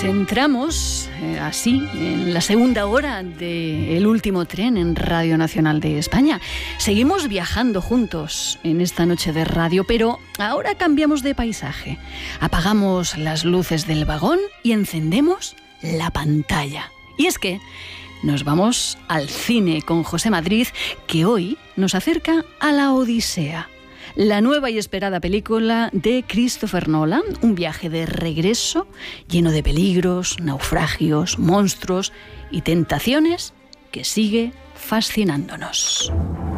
Pues entramos así en la segunda hora de El último tren en Radio Nacional de España. Seguimos viajando juntos en esta noche de radio, pero ahora cambiamos de paisaje. Apagamos las luces del vagón y encendemos la pantalla. Y es que nos vamos al cine con José Madrid, que hoy nos acerca a la Odisea. La nueva y esperada película de Christopher Nolan, un viaje de regreso lleno de peligros, naufragios, monstruos y tentaciones que sigue fascinándonos.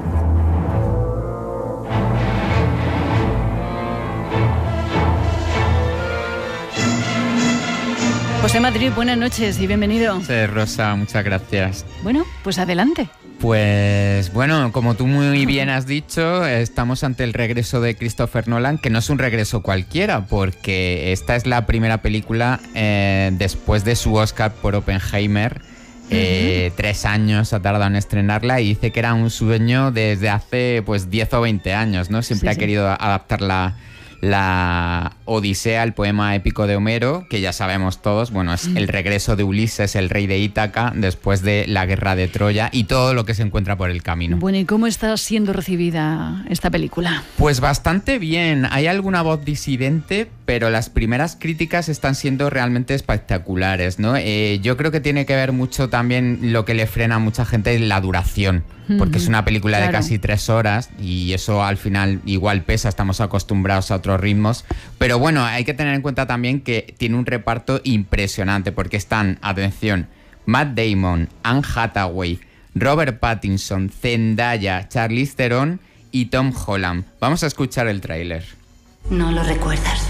José Madrid, buenas noches y bienvenido. Sí, Rosa, muchas gracias. Bueno, pues adelante. Pues bueno, como tú muy bien has dicho, estamos ante el regreso de Christopher Nolan, que no es un regreso cualquiera, porque esta es la primera película después de su Oscar por Oppenheimer. 3 años ha tardado en estrenarla y dice que era un sueño desde hace pues 10 o 20 años, ¿no? Siempre ha querido adaptar la Odisea, el poema épico de Homero, que ya sabemos todos, bueno, es el regreso de Ulises, el rey de Ítaca, después de la guerra de Troya y todo lo que se encuentra por el camino. Bueno, ¿y cómo está siendo recibida esta película? Pues bastante bien. Hay alguna voz disidente, pero las primeras críticas están siendo realmente espectaculares, ¿no? Yo creo que tiene que ver mucho también lo que le frena a mucha gente, la duración. Porque es una película de casi 3 horas y eso al final igual pesa, estamos acostumbrados a otros ritmos. Pero bueno, hay que tener en cuenta también que tiene un reparto impresionante porque están, atención, Matt Damon, Anne Hathaway, Robert Pattinson, Zendaya, Charlize Theron y Tom Holland. Vamos a escuchar el tráiler. ¿No lo recuerdas?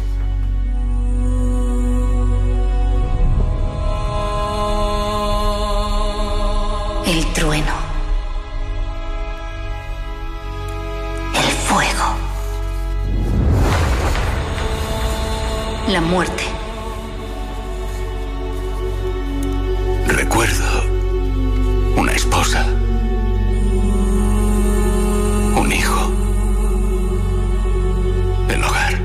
El trueno. Fuego. La muerte. Recuerdo una esposa, un hijo, el hogar.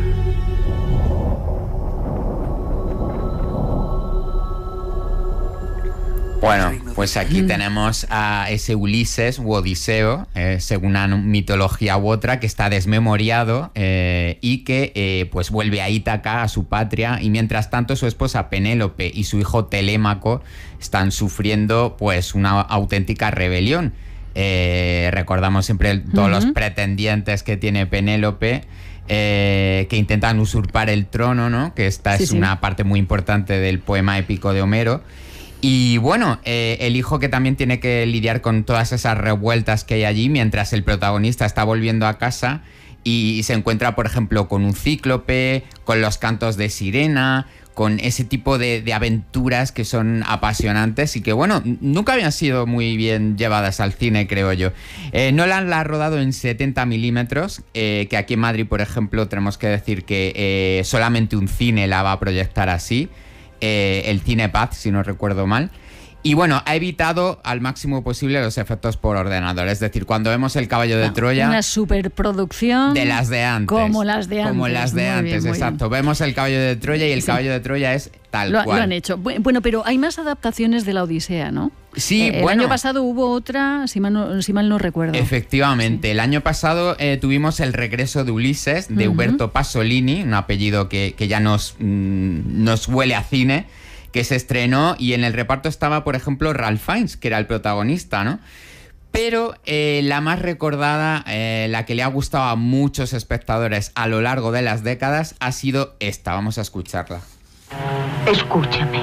Bueno, pues aquí tenemos a ese Ulises u Odiseo, según una mitología u otra, que está desmemoriado y que pues vuelve a Ítaca, a su patria, y mientras tanto su esposa Penélope y su hijo Telémaco están sufriendo pues una auténtica rebelión. Recordamos siempre todos los pretendientes que tiene Penélope, que intentan usurpar el trono, ¿no? Que esta es una parte muy importante del poema épico de Homero. Y bueno, el hijo que también tiene que lidiar con todas esas revueltas que hay allí mientras el protagonista está volviendo a casa y se encuentra, por ejemplo, con un cíclope, con los cantos de sirena, con ese tipo de aventuras que son apasionantes y que, bueno, nunca habían sido muy bien llevadas al cine, creo yo. Nolan la ha rodado en 70 milímetros, que aquí en Madrid, por ejemplo, tenemos que decir que solamente un cine la va a proyectar así. El Cine Paz, si no recuerdo mal. Y bueno, ha evitado al máximo posible los efectos por ordenador. Es decir, cuando vemos el caballo de Troya... Una superproducción... De las de antes. Como las de antes. Como las de antes, exacto. Vemos el caballo de Troya y el caballo de Troya es tal cual. Lo han hecho. Bueno, pero hay más adaptaciones de la Odisea, ¿no? Sí, el año pasado hubo otra, si mal no recuerdo. Efectivamente. El año pasado tuvimos El regreso de Ulises, de Uberto Pasolini, un apellido que ya nos huele a cine, que se estrenó y en el reparto estaba, por ejemplo, Ralph Fiennes, que era el protagonista, ¿no? Pero la más recordada, la que le ha gustado a muchos espectadores a lo largo de las décadas, ha sido esta. Vamos a escucharla. Escúchame.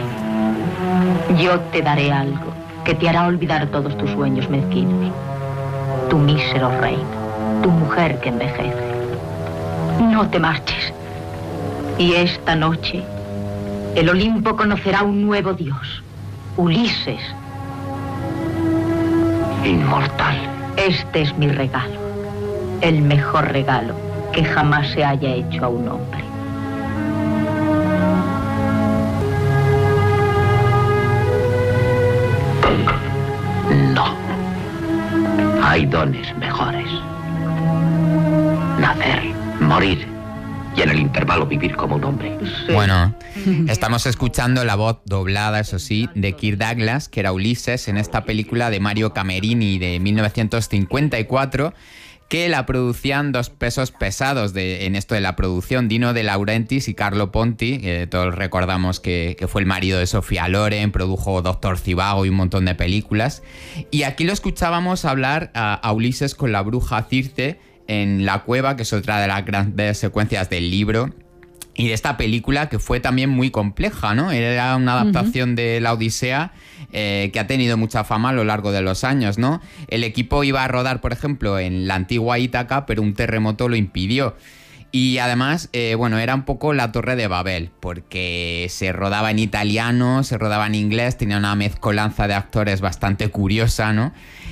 Yo te daré algo que te hará olvidar todos tus sueños mezquinos. Tu mísero reino, tu mujer que envejece. No te marches. Y esta noche, el Olimpo conocerá un nuevo dios, Ulises. Inmortal. Este es mi regalo, el mejor regalo que jamás se haya hecho a un hombre. No. Hay dones mejores. Nacer, morir y en el intervalo vivir como un hombre. Sí. Bueno, estamos escuchando la voz doblada, eso sí, de Kirk Douglas, que era Ulises, en esta película de Mario Camerini de 1954, que la producían dos pesos pesados en esto de la producción, Dino De Laurentiis y Carlo Ponti, que todos recordamos que fue el marido de Sofía Loren, produjo Doctor Zivago y un montón de películas. Y aquí lo escuchábamos hablar a Ulises con la bruja Circe en la cueva, que es otra de las grandes secuencias del libro y de esta película, que fue también muy compleja, ¿no? Era una adaptación de la Odisea que ha tenido mucha fama a lo largo de los años, ¿no? El equipo iba a rodar, por ejemplo, en la antigua Ítaca, pero un terremoto lo impidió. Y además, bueno, era un poco la Torre de Babel, porque se rodaba en italiano, se rodaba en inglés, tenía una mezcolanza de actores bastante curiosa, ¿no?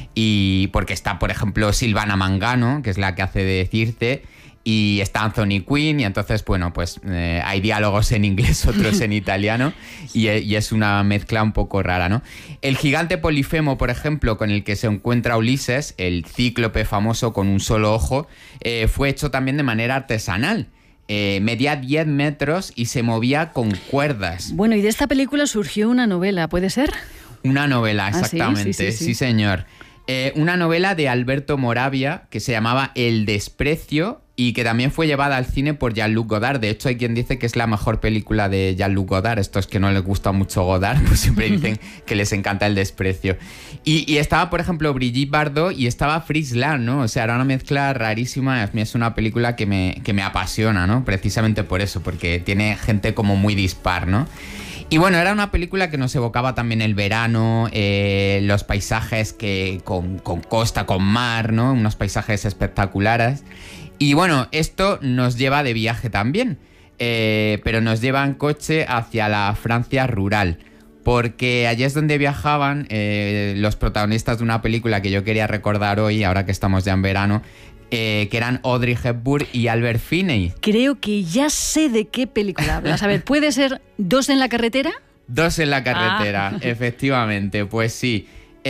Y porque está, por ejemplo, Silvana Mangano, que es la que hace de Circe, y está Anthony Quinn, y entonces, bueno, pues hay diálogos en inglés, otros en italiano, y es una mezcla un poco rara, ¿no? El gigante Polifemo, por ejemplo, con el que se encuentra Ulises, el cíclope famoso con un solo ojo, fue hecho también de manera artesanal. Medía 10 metros y se movía con cuerdas. Bueno, y de esta película surgió una novela, ¿puede ser? Una novela, exactamente, sí. Sí, señor. Una novela de Alberto Moravia que se llamaba El desprecio y que también fue llevada al cine por Jean-Luc Godard. De hecho, hay quien dice que es la mejor película de Jean-Luc Godard. Estos que no les gusta mucho Godard, pues siempre dicen que les encanta El desprecio. Y estaba, por ejemplo, Brigitte Bardot y estaba Fritz Lang, ¿no? O sea, era una mezcla rarísima. A mí es una película que me apasiona, ¿no? Precisamente por eso, porque tiene gente como muy dispar, ¿no? Y bueno, era una película que nos evocaba también el verano, los paisajes con costa, con mar, ¿no? Unos paisajes espectaculares. Y bueno, esto nos lleva de viaje también, pero nos lleva en coche hacia la Francia rural, porque allí es donde viajaban los protagonistas de una película que yo quería recordar hoy, ahora que estamos ya en verano, que eran Audrey Hepburn y Albert Finney. Creo que ya sé de qué película hablas. A ver, ¿puede ser Dos en la carretera? Dos en la carretera, efectivamente, pues sí.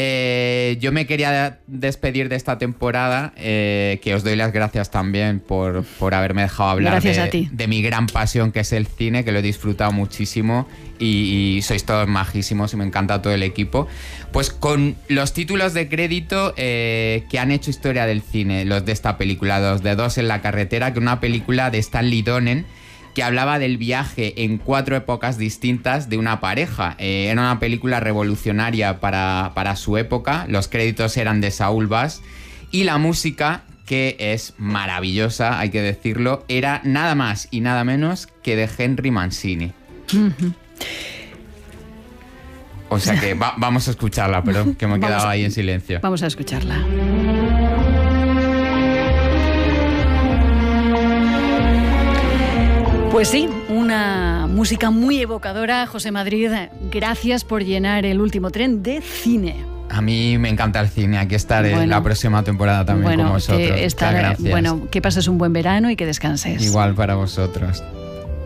Yo me quería despedir de esta temporada, que os doy las gracias también por haberme dejado hablar de mi gran pasión, que es el cine, que lo he disfrutado muchísimo y sois todos majísimos y me encanta todo el equipo. Pues con los títulos de crédito que han hecho historia del cine, los de esta película, los de Dos en la carretera, que es una película de Stanley Donen, que hablaba del viaje en 4 épocas distintas de una pareja. Era una película revolucionaria para su época. Los créditos eran de Saul Bass y la música, que es maravillosa, hay que decirlo, era nada más y nada menos que de Henry Mancini. O sea que vamos a escucharla, pero que me he quedado ahí en silencio. Vamos a escucharla. Pues sí, una música muy evocadora. José Madrid, gracias por llenar el último tren de cine. A mí me encanta el cine, aquí estaré la próxima temporada también con vosotros. Bueno, que pases un buen verano y que descanses. Igual para vosotros.